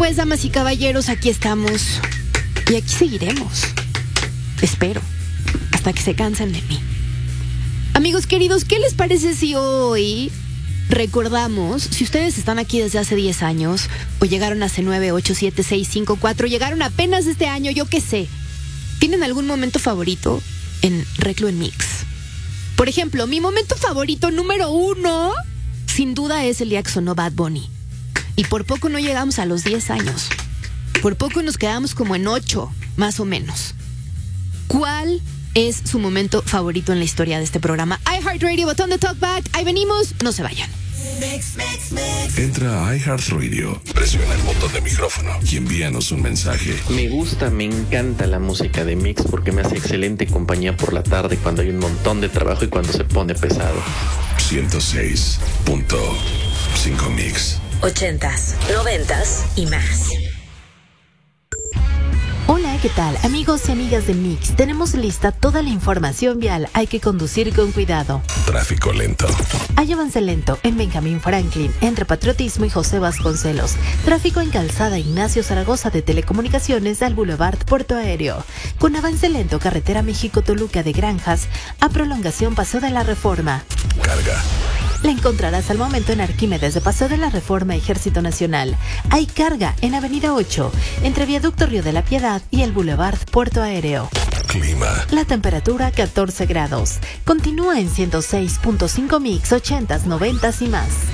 pues, damas y caballeros, aquí estamos. Y aquí seguiremos. Espero. Hasta que se cansen de mí. Amigos queridos, ¿qué les parece si hoy recordamos, si ustedes están aquí desde hace 10 años, o llegaron hace 9, 8, 7, 6, 5, 4, llegaron apenas este año, yo qué sé, ¿tienen algún momento favorito en Reclu en Mix? Por ejemplo, mi momento favorito número 1, sin duda, es el día que sonó Bad Bunny. Y por poco no llegamos a los 10 años. Por poco nos quedamos como en 8, más o menos. ¿Cuál es su momento favorito en la historia de este programa? iHeartRadio, botón de talkback. Ahí venimos, no se vayan. Entra a iHeartRadio, presiona el botón de micrófono y envíanos un mensaje. Me gusta, me encanta la música de Mix porque me hace excelente compañía por la tarde cuando hay un montón de trabajo y cuando se pone pesado. 106.5 Mix. 80s, 90s y más. Hola, ¿qué tal? Amigos y amigas de Mix, tenemos lista toda la información vial. Hay que conducir con cuidado. Tráfico lento. Hay avance lento en Benjamín Franklin, entre Patriotismo y José Vasconcelos. Tráfico en Calzada Ignacio Zaragoza de Telecomunicaciones al Boulevard Puerto Aéreo. Con avance lento Carretera México-Toluca de Granjas a prolongación Paseo de la Reforma. Carga. La encontrarás al momento en Arquímedes de Paseo de la Reforma Ejército Nacional. Hay carga en Avenida 8, entre Viaducto Río de la Piedad y el Boulevard Puerto Aéreo. Clima. La temperatura 14 grados. Continúa en 106.5 Mix, 80s, 90s y más.